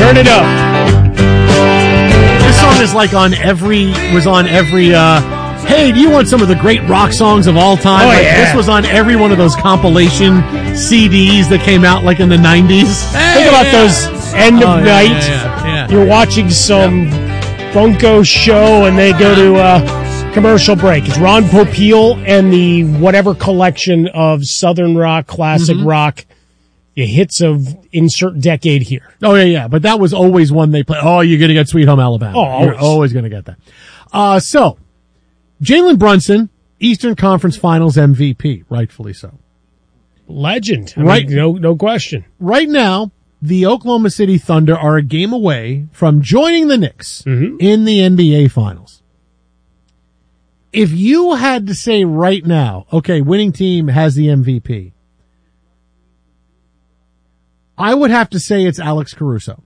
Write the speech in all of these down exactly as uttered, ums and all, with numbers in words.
Turn it up. This song is like on every, was on every, uh, hey, do you want some of the great rock songs of all time? Oh, like, yeah. This was on every one of those compilation C Ds that came out like in the nineties. Hey, Think about yeah. those end of Oh, yeah, night. yeah, yeah, yeah. You're watching some bunko show and they go to uh, commercial break. It's Ron Popeil and the whatever collection of Southern rock, classic Mm-hmm. rock, the hits of insert decade here. Oh, yeah, yeah. But that was always one they play. Oh, you're going to get Sweet Home Alabama. Oh, You're always. always going to get that. Uh, so, Jalen Brunson, Eastern Conference Finals M V P, rightfully so. Legend. I Right. mean, no, no question. Right now, the Oklahoma City Thunder are a game away from joining the Knicks Mm-hmm. in the N B A Finals. If you had to say right now, okay, winning team has the M V P, I would have to say it's Alex Caruso.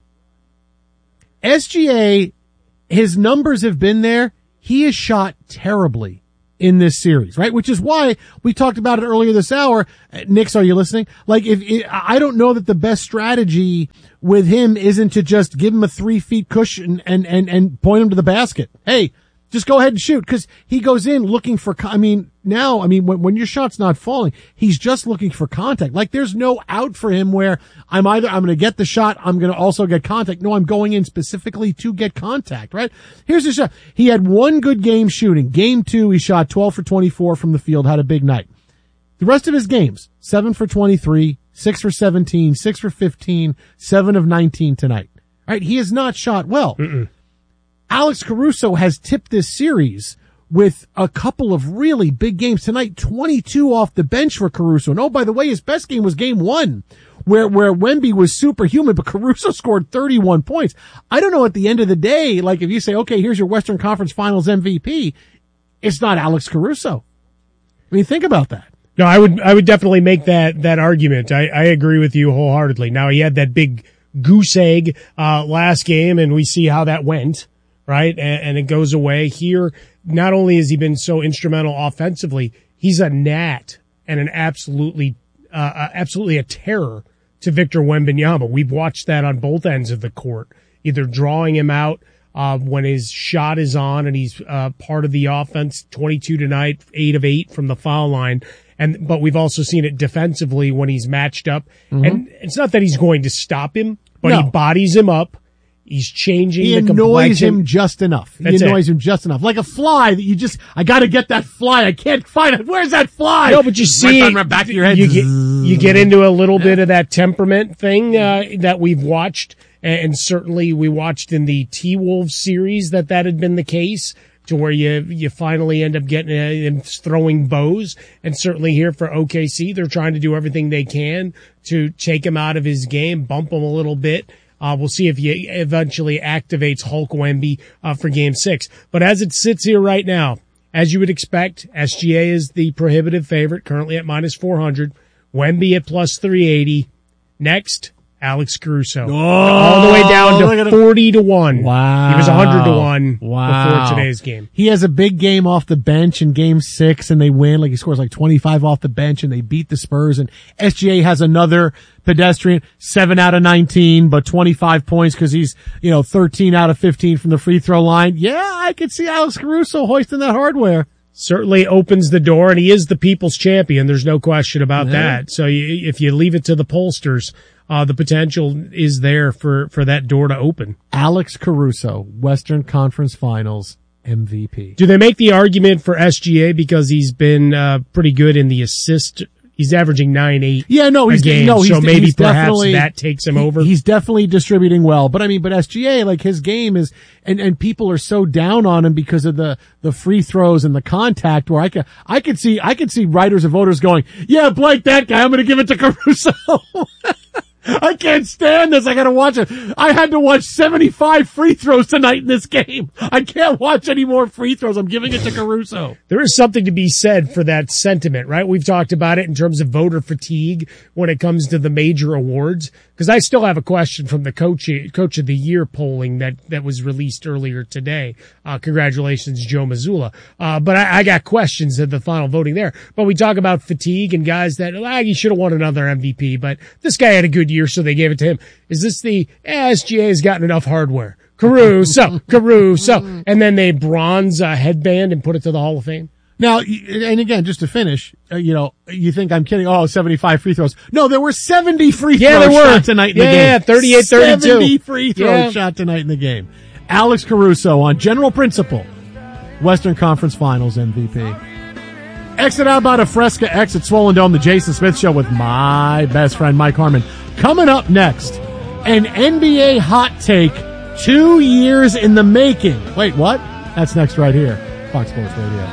S G A, his numbers have been there. He has shot terribly in this series, right? Which is why we talked about it earlier this hour. Uh, Knicks, are you listening? Like, if it, I don't know that the best strategy with him isn't to just give him a three feet cushion and, and, and point him to the basket. Hey, just go ahead and shoot. Cause he goes in looking for, I mean, now, I mean, when, when your shot's not falling, he's just looking for contact. Like there's no out for him where I'm either, I'm going to get the shot, I'm going to also get contact. No, I'm going in specifically to get contact, right? Here's the shot. He had one good game shooting. Game two, he shot twelve for twenty-four from the field, had a big night. The rest of his games, seven for twenty-three, six for seventeen, six for fifteen, seven of nineteen tonight. Right? He has not shot well. Mm-mm. Alex Caruso has tipped this series with a couple of really big games tonight, twenty-two off the bench for Caruso. And oh, by the way, his best game was game one where, where Wemby was superhuman, but Caruso scored thirty-one points. I don't know at the end of the day, like if you say, okay, here's your Western Conference Finals M V P, it's not Alex Caruso. I mean, think about that. No, I would, I would definitely make that, that argument. I, I agree with you wholeheartedly. Now he had that big goose egg, uh, last game and we see how that went. Right. And, and it goes away here. Not only has he been so instrumental offensively, he's a gnat and an absolutely, uh, absolutely a terror to Victor Wembanyama. We've watched that on both ends of the court, either drawing him out, uh, when his shot is on and he's, uh, part of the offense, twenty-two tonight, eight of eight from the foul line. And, but we've also seen it defensively when he's matched up. Mm-hmm. And it's not that he's going to stop him, but No. he bodies him up. He's changing He the annoys complexion. him just enough. He That's annoys it. him just enough. Like a fly that you just, I gotta get that fly. I can't find it. Where's that fly? No, but you see, right on the back of your head. you get, you get into a little bit of that temperament thing, uh, that we've watched. And certainly we watched in the T-Wolves series that that had been the case, to where you, you finally end up getting uh, him throwing bows. And certainly here for O K C, they're trying to do everything they can to take him out of his game, bump him a little bit. Uh, we'll see if he eventually activates Hulk Wemby, uh, for game six. But as it sits here right now, as you would expect, S G A is the prohibitive favorite, currently at minus four hundred. Wemby at plus three eighty. Next, Alex Caruso. Oh, all the way down look at to him. forty to one. Wow. He was one hundred to one Wow. before today's game. He has a big game off the bench in game six and they win. Like he scores like twenty-five off the bench and they beat the Spurs, and S G A has another pedestrian, seven out of nineteen, but twenty-five points because he's, you know, thirteen out of fifteen from the free throw line. Yeah, I could see Alex Caruso hoisting that hardware. Certainly opens the door, and he is the people's champion. There's no question about Yeah. that. So you, if you leave it to the pollsters, uh, the potential is there for, for that door to open. Alex Caruso, Western Conference Finals M V P. Do they make the argument for S G A because he's been, uh, pretty good in the assist? He's averaging nine eight. Yeah, no, he's a game, no, he's, so maybe he's perhaps definitely, that takes him he- over. He's definitely distributing well, but I mean, but S G A, like his game is, and and people are so down on him because of the the free throws and the contact. Where I could I could see I could see writers and voters going, yeah, Blake, that guy, I'm going to give it to Caruso. I can't stand this. I gotta watch it. I had to watch seventy-five free throws tonight in this game. I can't watch any more free throws. I'm giving it to Caruso. There is something to be said for that sentiment, right? We've talked about it in terms of voter fatigue when it comes to the major awards. because I still have a question from the coach coach of the year polling that that was released earlier today. Uh, congratulations, Joe Mazzulla. Uh, but I, I got questions at the final voting there. But we talk about fatigue and guys that ah, he should have won another M V P, but this guy had a good year, so they gave it to him. Is this the eh, S G A has gotten enough hardware? Caruso, Caruso, and then they bronze uh, headband and put it to the Hall of Fame. Now, and again, just to finish, uh, you know, you think I'm kidding. Oh, seventy-five free throws. No, there were seventy free throws yeah, there were. shot tonight in yeah, the game. Yeah, thirty-eight thirty-two. seventy free throws yeah. shot tonight in the game. Alex Caruso on General Principle, Western Conference Finals M V P. Exit out about a Fresca, exit Swollen Dome, the Jason Smith Show with my best friend, Mike Harmon. Coming up next, an N B A hot take, two years in the making. Wait, what? That's next right here. Fox Sports Radio.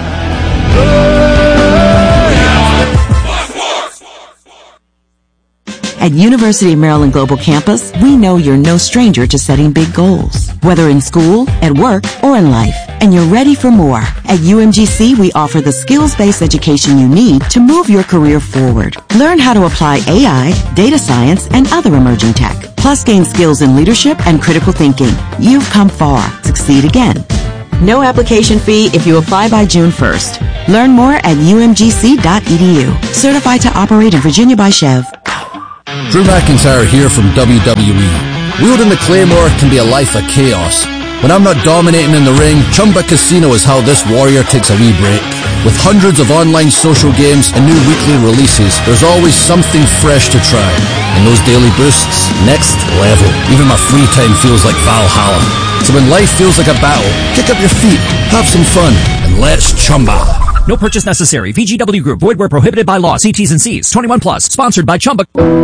At University of Maryland Global Campus, we know you're no stranger to setting big goals, whether in school, at work, or in life. And you're ready for more. At U M G C, we offer the skills-based education you need to move your career forward. Learn how to apply A I, data science, and other emerging tech. Plus gain skills in leadership and critical thinking. You've come far. Succeed again. No application fee if you apply by June first. Learn more at U M G C dot E D U. Certified to operate in Virginia by Chev. Drew McIntyre here from W W E. Wielding the Claymore can be a life of chaos. When I'm not dominating in the ring, Chumba Casino is how this warrior takes a wee break. With hundreds of online social games and new weekly releases, there's always something fresh to try. And those daily boosts, next level. Even my free time feels like Valhalla. So when life feels like a battle, kick up your feet, have some fun, and let's chumba. No purchase necessary. V G W Group. Void where prohibited by law. See T's and C's. twenty-one plus. Sponsored by Chumba.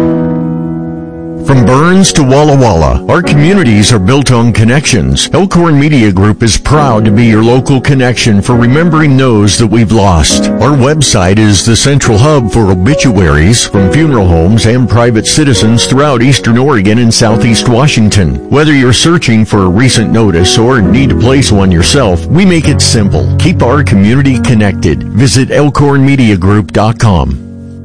From Burns to Walla Walla, our communities are built on connections. Elkhorn Media Group is proud to be your local connection for remembering those that we've lost. Our website is the central hub for obituaries from funeral homes and private citizens throughout Eastern Oregon and Southeast Washington. Whether you're searching for a recent notice or need to place one yourself, we make it simple. Keep our community connected. Visit elkhorn media group dot com.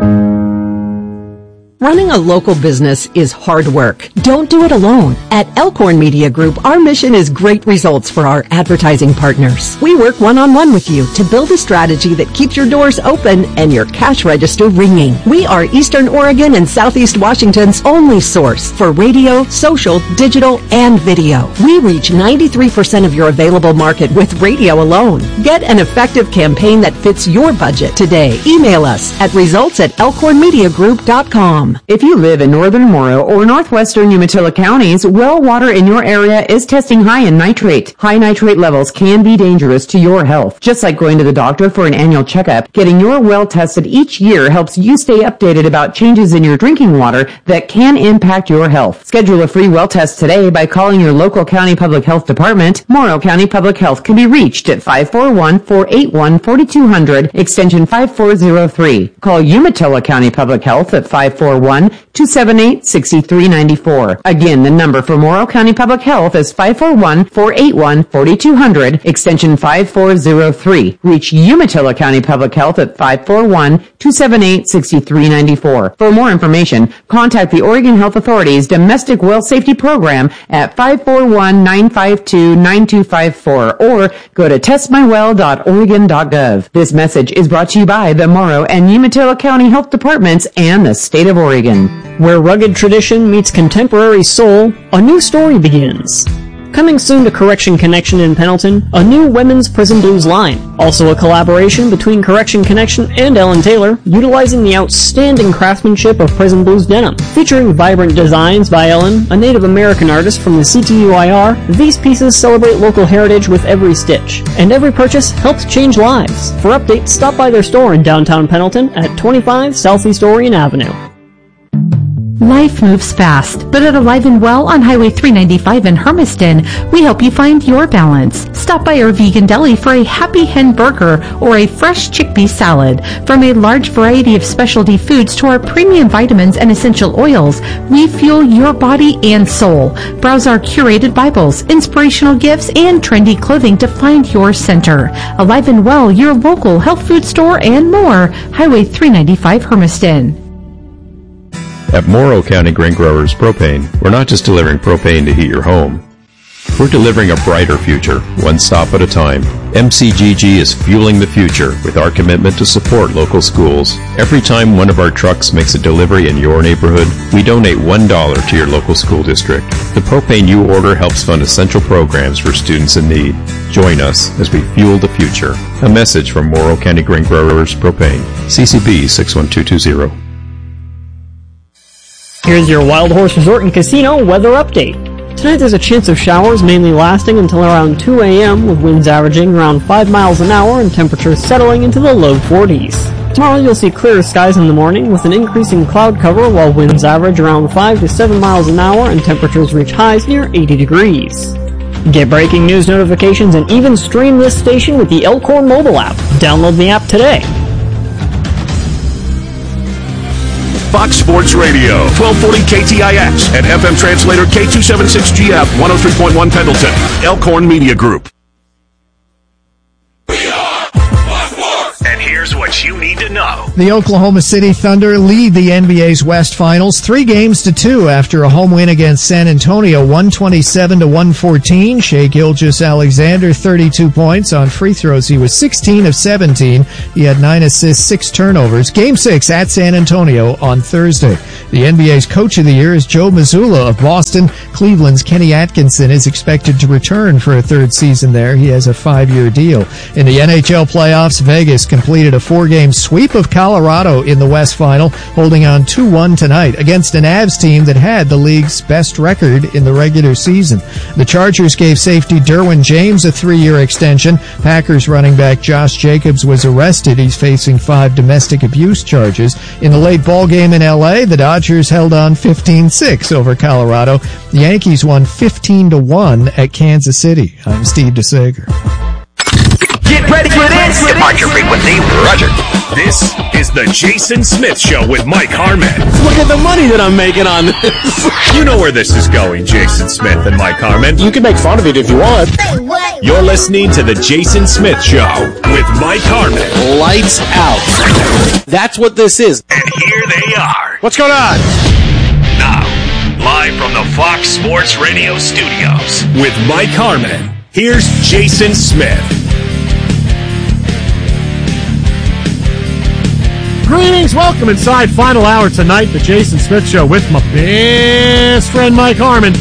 Running a local business is hard work. Don't do it alone. At Elkhorn Media Group, our mission is great results for our advertising partners. We work one-on-one with you to build a strategy that keeps your doors open and your cash register ringing. We are Eastern Oregon and Southeast Washington's only source for radio, social, digital, and video. We reach ninety-three percent of your available market with radio alone. Get an effective campaign that fits your budget today. Email us at results at elkhorn media group dot com. If you live in northern Morrow or northwestern Umatilla counties, well water in your area is testing high in nitrate. High nitrate levels can be dangerous to your health. Just like going to the doctor for an annual checkup, getting your well tested each year helps you stay updated about changes in your drinking water that can impact your health. Schedule a free well test today by calling your local county public health department. Morrow County Public Health can be reached at five four one, four eight one, four two zero zero, extension five four zero three. Call Umatilla County Public Health at five four one, two seven eight, six three nine four. Again, the number for Morrow County Public Health is five four one, four eight one, four two zero zero, extension five four zero three. Reach Umatilla County Public Health at five four one, two seven eight, six three nine four. For more information, contact the Oregon Health Authority's Domestic Well Safety Program at five four one, nine five two, nine two five four or go to test my well dot oregon dot gov. This message is brought to you by the Morrow and Umatilla County Health Departments and the State of Oregon. Where rugged tradition meets contemporary soul, a new story begins. Coming soon to Correction Connection in Pendleton, a new women's Prison Blues line. Also a collaboration between Correction Connection and Ellen Taylor, utilizing the outstanding craftsmanship of Prison Blues denim. Featuring vibrant designs by Ellen, a Native American artist from the C T U I R, these pieces celebrate local heritage with every stitch. And every purchase helps change lives. For updates, stop by their store in downtown Pendleton at twenty-five Southeast Orion Avenue. Life moves fast, but at Alive and Well on Highway three ninety-five in Hermiston, we help you find your balance. Stop by our vegan deli for a Happy Hen burger or a fresh chickpea salad. From a large variety of specialty foods to our premium vitamins and essential oils, we fuel your body and soul. Browse our curated Bibles, inspirational gifts, and trendy clothing to find your center. Alive and Well, your local health food store and more. Highway three ninety-five Hermiston. At Morrow County Grain Growers Propane, we're not just delivering propane to heat your home. We're delivering a brighter future, one stop at a time. M C G G is fueling the future with our commitment to support local schools. Every time one of our trucks makes a delivery in your neighborhood, we donate one dollar to your local school district. The propane you order helps fund essential programs for students in need. Join us as we fuel the future. A message from Morrow County Grain Growers Propane. C C B six one two two zero. Here's your Wild Horse Resort and Casino weather update. Tonight there's a chance of showers mainly lasting until around two a.m. with winds averaging around five miles an hour and temperatures settling into the low forties. Tomorrow you'll see clearer skies in the morning with an increasing cloud cover while winds average around five to seven miles an hour and temperatures reach highs near eighty degrees. Get breaking news notifications and even stream this station with the Elkhorn mobile app. Download the app today. Fox Sports Radio, twelve forty K T I X, and F M translator K two seventy-six G F, one oh three point one Pendleton, Elkhorn Media Group. And here's what you need to know. The Oklahoma City Thunder lead the N B A's West Finals three games to two after a home win against San Antonio, one twenty-seven to one fourteen. Shai Gilgeous-Alexander, thirty-two points on free throws. He was sixteen of seventeen. He had nine assists, six turnovers. Game six at San Antonio on Thursday. The N B A's Coach of the Year is Joe Mazzulla of Boston. Cleveland's Kenny Atkinson is expected to return for a third season there. He has a five-year deal. In the N H L playoffs, Vegas completed a four-game sweep of Colorado in the West Final, holding on two one tonight against an Avs team that had the league's best record in the regular season. The Chargers gave safety Derwin James a three-year extension. Packers running back Josh Jacobs was arrested. He's facing five domestic abuse charges. In the late ball game in L A, the Dodgers held on fifteen six over Colorado. The Yankees won fifteen to one at Kansas City. I'm Steve DeSager. Get ready for this! Departure frequency, Roger. This is the Jason Smith Show with Mike Harmon. Look at the money that I'm making on this. You know where this is going, Jason Smith and Mike Harmon. You can make fun of it if you want. You're listening to the Jason Smith Show with Mike Harmon. Lights out. That's what this is. And here they are. What's going on? Now, live from the Fox Sports Radio studios with Mike Harmon. Here's Jason Smith. Greetings, welcome inside final hour tonight, the Jason Smith Show with my best friend Mike Harmon,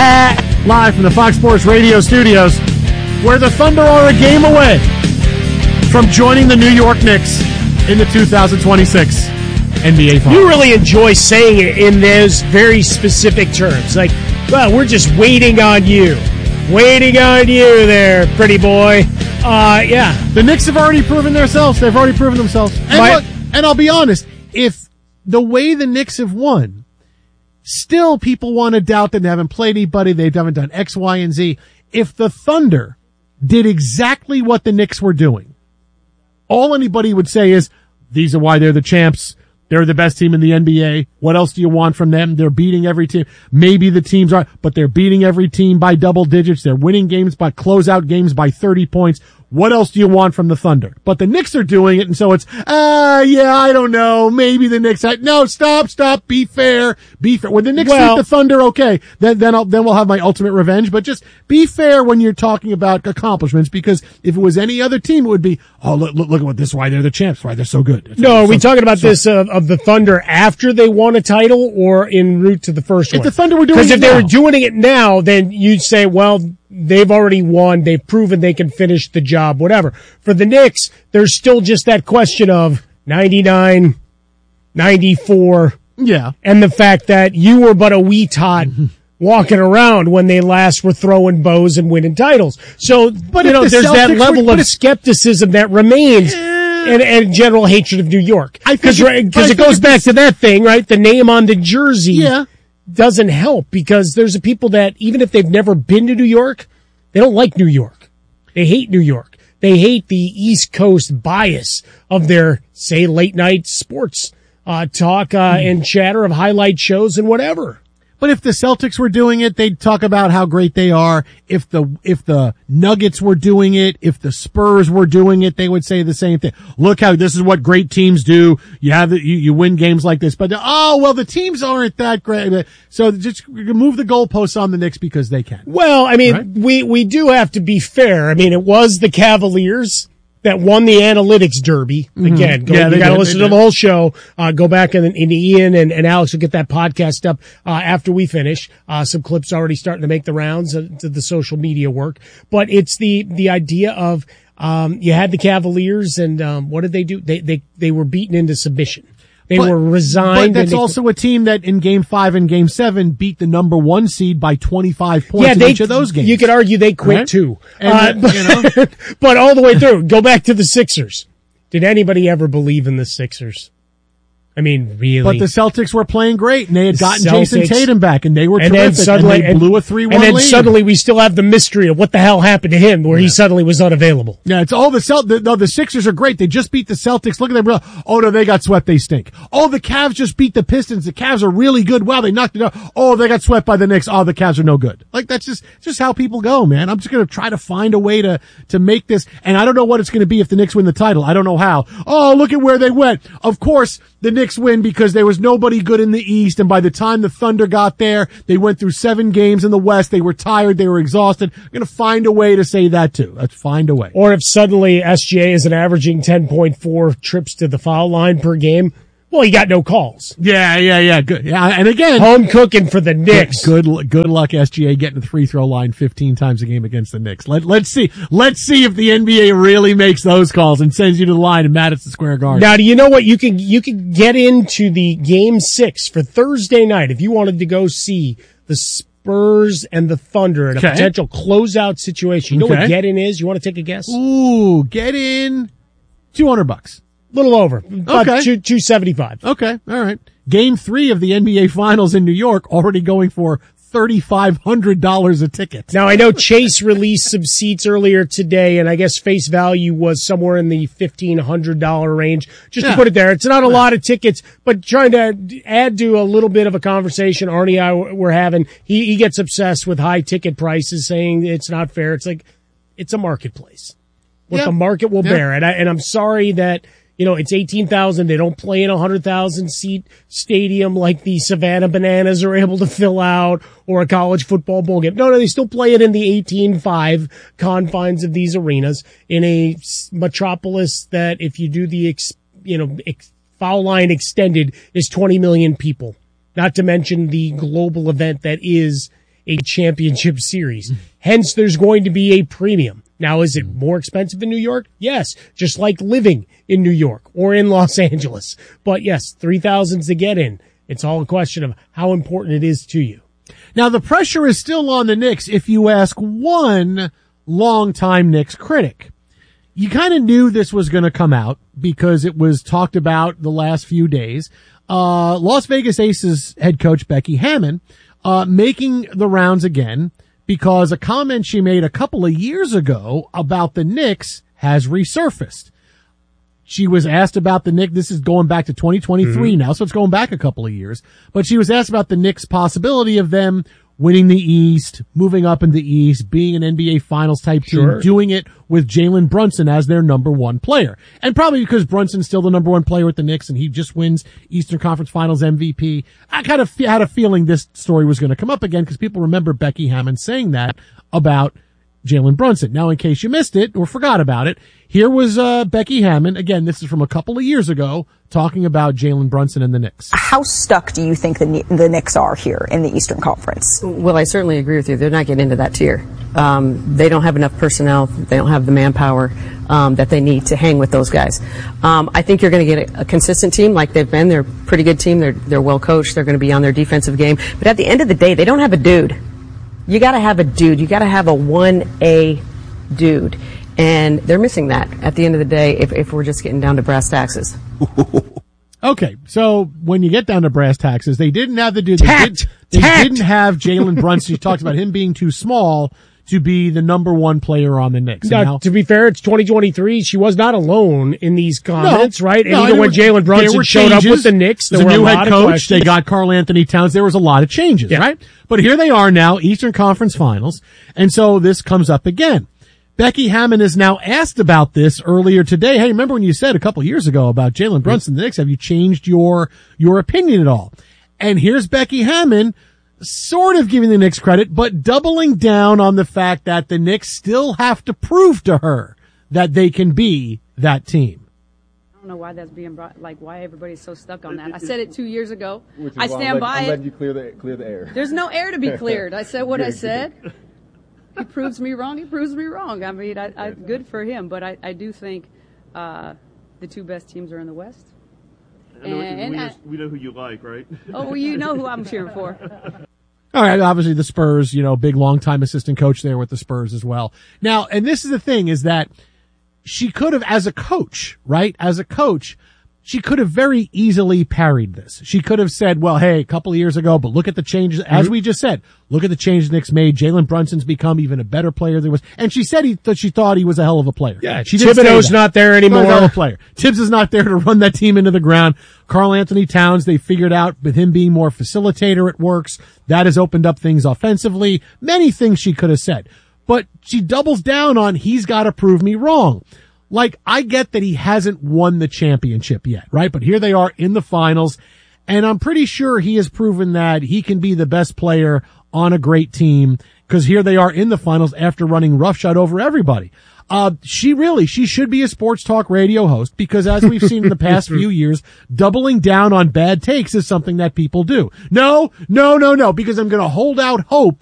live from the Fox Sports Radio studios, where the Thunder are a game away from joining the New York Knicks in the two thousand twenty-six N B A Finals. You really enjoy saying it in those very specific terms, like, well, we're just waiting on you. Waiting on you there, pretty boy. Uh, yeah. The Knicks have already proven themselves. They've already proven themselves. And My- look, And I'll be honest, if the way the Knicks have won, still people want to doubt that they haven't played anybody, they haven't done X, Y, and Z. If the Thunder did exactly what the Knicks were doing, all anybody would say is, these are why they're the champs. They're the best team in the N B A. What else do you want from them? They're beating every team. Maybe the teams are, but they're beating every team by double digits. They're winning games by closeout games by thirty points. What else do you want from the Thunder? But the Knicks are doing it, and so it's, ah, uh, yeah, I don't know. Maybe the Knicks, I, no, stop, stop, be fair, be fair. When the Knicks well, beat the Thunder, okay, then, then I'll, then we'll have my ultimate revenge, but just be fair when you're talking about accomplishments, because if it was any other team, it would be, oh, look, look, look at what this, why they're the champs, why they're so good. It's no, so, are we so, talking about so, this uh, of the Thunder after they won a title or en route to the first if one? If the Thunder were doing it Because if now, they were doing it now, then you'd say, well, they've already won. They've proven they can finish the job, whatever. For the Knicks, there's still just that question of ninety-nine, ninety-four. Yeah. And the fact that you were but a wee tot walking around when they last were throwing bows and winning titles. So, but you know, the there's Celtics that level were, of skepticism that remains and, and general hatred of New York. Because it goes back to that thing, right? The name on the jersey. Yeah. Doesn't help because there's a people that even if they've never been to New York, they don't like New York. They hate New York. They hate the East Coast bias of their, say, late night sports uh, talk uh, mm. and chatter of highlight shows and whatever. But if the Celtics were doing it, they'd talk about how great they are. If the, if the Nuggets were doing it, if the Spurs were doing it, they would say the same thing. Look how this is what great teams do. You have the, you, you win games like this, but oh, well, the teams aren't that great. So just move the goalposts on the Knicks because they can. Well, I mean, right? we, we do have to be fair. I mean, it was the Cavaliers that won the analytics derby. Again, go, Yeah, you got to did, listen to the whole show. Uh, go back and, and Ian and, and Alex will get that podcast up uh, after we finish. Uh, some clips already starting to make the rounds uh, to the social media work. But it's the the idea of um, you had the Cavaliers and um, what did they do? They they they were beaten into submission. They but, were resigned. But that's and they, also a team that in game five and game seven beat the number one seed by twenty-five points yeah, in they, each of those games. You could argue they quit right? too. And, uh, but, you know. but all the way through, go back to the Sixers. Did anybody ever believe in the Sixers? I mean, really? But the Celtics were playing great, and they had The gotten Celtics, Jason Tatum back, and they were and terrific, then suddenly, and they blew a three one And then lead. suddenly we still have the mystery of what the hell happened to him, where Yeah. he suddenly was unavailable. Yeah, it's all the Celt. The, no, the Sixers are great. They just beat the Celtics. Look at them. Oh no, they got swept. They stink. Oh, the Cavs just beat the Pistons. The Cavs are really good. Wow, they knocked it out. Oh, they got swept by the Knicks. Oh, the Cavs are no good. Like that's just just how people go, man. I'm just gonna try to find a way to to make this. And I don't know what it's gonna be if the Knicks win the title. I don't know how. Oh, look at where they went. Of course, the Knicks win because there was nobody good in the East, and by the time the Thunder got there, they went through seven games in the West. They were tired. They were exhausted. I'm going to find a way to say that too. Let's find a way. Or if suddenly S G A isn't averaging ten point four trips to the foul line per game, well, he got no calls. Yeah, yeah, yeah. Good. Yeah, and again, home cooking for the Knicks. Good, good, good luck, S G A, getting the free throw line fifteen times a game against the Knicks. Let, let's see. Let's see if the N B A really makes those calls and sends you to the line in Madison Square Garden. Now, do you know what? You can, you can get into the game six for Thursday night if you wanted to go see the Spurs and the Thunder in a Okay. potential closeout situation. You know Okay. what get in is? You want to take a guess? Ooh, get in two hundred bucks. Little over. About Okay. two, two seventy-five. Okay. All right. Game three of the N B A Finals in New York already going for thirty-five hundred dollars a ticket. Now, I know Chase released some seats earlier today, and I guess face value was somewhere in the fifteen hundred dollars range. Just Yeah. to put it there, it's not a lot of tickets, but trying to add to a little bit of a conversation Arnie and I were having, he, he gets obsessed with high ticket prices, saying it's not fair. It's like, it's a marketplace. What Yeah. the market will Yeah. bear. And, I, and I'm sorry that, you know, it's eighteen thousand. They don't play in a one hundred thousand seat stadium like the Savannah Bananas are able to fill out or a college football bowl game. No, no, they still play it in the eighteen five confines of these arenas in a s- metropolis that if you do the, ex, you know, ex, foul line extended is twenty million people. Not to mention the global event that is a championship series. Hence, there's going to be a premium. Now, is it more expensive in New York? Yes, just like living in New York or in Los Angeles. But yes, three thousand to get in. It's all a question of how important it is to you. Now, the pressure is still on the Knicks if you ask one longtime Knicks critic. You kind of knew this was going to come out because it was talked about the last few days. Uh, Las Vegas Aces head coach Becky Hammon, uh, making the rounds again because a comment she made a couple of years ago about the Knicks has resurfaced. She was asked about the Knicks. This is going back to twenty twenty-three Mm-hmm. now, so it's going back a couple of years. But she was asked about the Knicks' possibility of them winning the East, moving up in the East, being an N B A Finals type team, Sure. doing it with Jalen Brunson as their number one player. And probably because Brunson's still the number one player with the Knicks and he just wins Eastern Conference Finals M V P. I kind of fe- had a feeling this story was going to come up again because people remember Becky Hammon saying that about Jalen Brunson. Now, in case you missed it or forgot about it, here was uh, Becky Hammon. Again, this is from a couple of years ago, talking about Jalen Brunson and the Knicks. How stuck do you think the, Kni- the Knicks are here in the Eastern Conference? Well, I certainly agree with you. They're not getting into that tier. Um, they don't have enough personnel. They don't have the manpower um, that they need to hang with those guys. Um, I think you're going to get a, a consistent team like they've been. They're a pretty good team. They're they're well coached. They're going to be on their defensive game. But at the end of the day, they don't have a dude. You got to have a dude. You got to have a one A dude. And they're missing that at the end of the day if, if we're just getting down to brass taxes. Okay, so when you get down to brass taxes, they didn't have the dude. Tact! They, did, they Tact! didn't have Jalen Brunson. You talked about him being too small to be the number one player on the Knicks. Now, now, to be fair, it's twenty twenty-three. She was not alone in these comments, no, right? And no, even when were, Jalen Brunson showed up with the Knicks, there There's were a new a head lot coach. of questions. They got Karl Anthony Towns. There was a lot of changes, yeah. right? But here they are now, Eastern Conference Finals, and so this comes up again. Becky Hammon is now asked about this earlier today. Hey, remember when you said a couple years ago about Jalen Brunson, the Knicks, have you changed your, your opinion at all? And here's Becky Hammon sort of giving the Knicks credit, but doubling down on the fact that the Knicks still have to prove to her that they can be that team. I don't know why that's being brought, like why everybody's so stuck on that. I said it two years ago. Which is I why stand I'm by letting, it. I'm letting you clear the, clear the air. There's no air to be cleared. I said what I said. He proves me wrong. He proves me wrong. I mean, I, I, good for him. But I, I do think uh, the two best teams are in the West. I know, And, we, I, just, we know who you like, right? oh, well, you know who I'm cheering for. All right, obviously the Spurs, you know, big longtime assistant coach there with the Spurs as well. Now, and this is the thing, is that she could have, as a coach, right, as a coach, she could have very easily parried this. She could have said, well, hey, a couple of years ago, but look at the changes, as Mm-hmm. we just said, look at the changes Knicks made. Jalen Brunson's become even a better player than he was. And she said he, that she thought he was a hell of a player. Yeah, she did say Thibodeau's that. not there anymore. Not a hell of a player. Tibbs is not there to run that team into the ground. Karl Anthony Towns, they figured out with him being more facilitator, it works. That has opened up things offensively. Many things she could have said. But she doubles down on he's got to prove me wrong. Like, I get that he hasn't won the championship yet, right? But here they are in the finals, and I'm pretty sure he has proven that he can be the best player on a great team, because here they are in the finals after running roughshod over everybody. Uh, she really, she should be a sports talk radio host, because as we've seen in the past few years, doubling down on bad takes is something that people do. No, no, no, no, because I'm going to hold out hope